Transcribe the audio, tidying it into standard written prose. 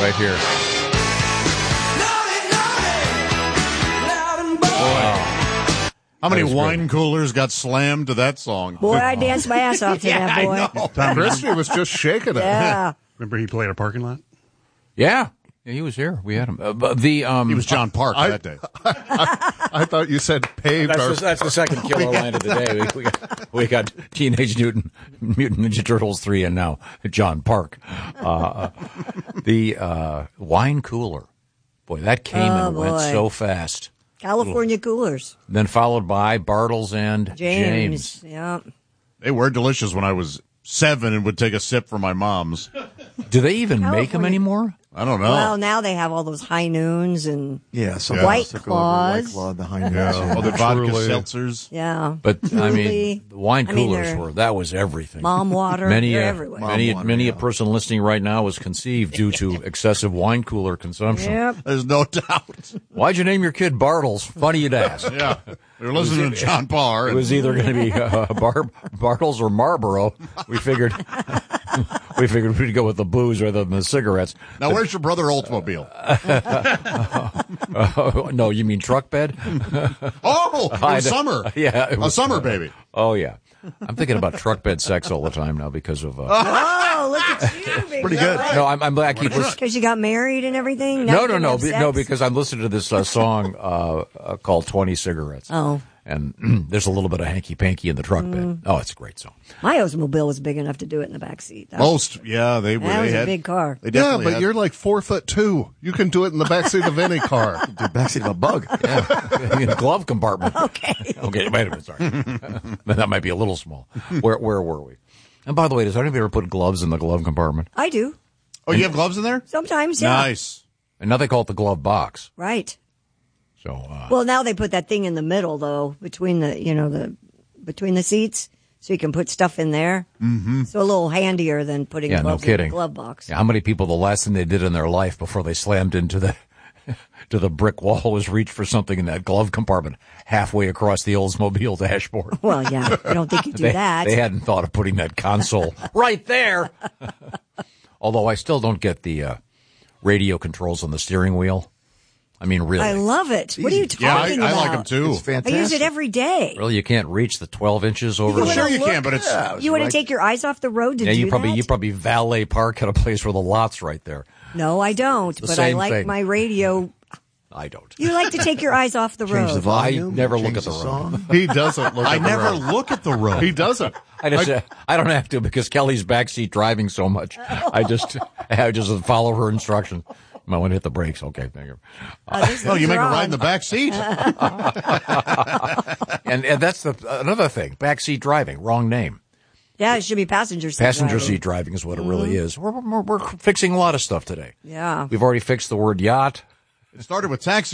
right here. How many wine coolers got slammed to that song? Boy, I danced my ass off to that, boy. I know. Tom Christie was just shaking it. Yeah. Remember he played a parking lot? Yeah, he was here. We had him. He was John Park that day. I thought you said paved. That's the second killer line of the day. We got Teenage Mutant Ninja Turtles 3 and now John Park. The wine cooler. Boy, that came and went so fast. California coolers. Then followed by Bartles and James. Yeah. They were delicious when I was 7 and would take a sip from my mom's. Do they even make them anymore? I don't know. Well, now they have all those high noons and White Claws. The high noons. Oh, the vodka seltzers. Yeah. But, I mean, the wine coolers that was everything. Mom water. They're everywhere. Many a person listening right now was conceived due to excessive wine cooler consumption. Yep. There's no doubt. Why'd you name your kid Bartles? Funny you'd ask. Yeah. We were listening to John Parr. It was either going to be Bartles or Marlboro. We figured we'd go with the booze rather than the cigarettes. Now, where's your brother Oldsmobile? No, you mean truck bed? Summer. Yeah. A summer baby. Oh, yeah. I'm thinking about truck bed sex all the time now because of... Oh, look at you, baby. Pretty good. No, I'm I keep Because you got married and everything? No, because I'm listening to this song called 20 Cigarettes. Oh. And there's a little bit of hanky-panky in the truck bed. Oh, it's a great song. My Oldsmobile was big enough to do it in the back seat. They was a big car. But you're like 4'2". You can do it in the backseat of any car. The backseat of a bug. Yeah. In the glove compartment. Okay. Okay, wait a minute, sorry. That might be a little small. Where were we? And by the way, does anybody ever put gloves in the glove compartment? I do. Oh, you have gloves in there? Sometimes, yeah. Nice. And now they call it the glove box. Right. So, well, now they put that thing in the middle, though, between the seats, so you can put stuff in there. Mm-hmm. So a little handier than putting gloves in the glove box. Yeah, how many people the last thing they did in their life before they slammed into the brick wall was reach for something in that glove compartment halfway across the Oldsmobile dashboard? Well, yeah, I don't think you do that. They hadn't thought of putting that console right there. Although I still don't get the radio controls on the steering wheel. I mean, really. I love it. What are you talking about? I like them too. It's fantastic. I use it every day. Really, you can't reach the 12 inches over. Well, sure you can, but it's you want to take your eyes off the road to do you that? probably valet park at a place where the lot's right there. No, I don't. But I like my radio. I don't. You like to take your eyes off the road. Change the volume. I never look at the road. He doesn't look at the road. I never look at the road. He doesn't. I don't have to because Kelly's backseat driving so much. I just follow her instructions. I want to hit the brakes. Okay, thank you. No, you make her ride in the back seat. and that's another thing. Backseat driving, wrong name. Yeah, it should be passenger seat Passenger driving. seat driving is what it really is. We're fixing a lot of stuff today. Yeah. We've already fixed the word yacht. It started with taxi.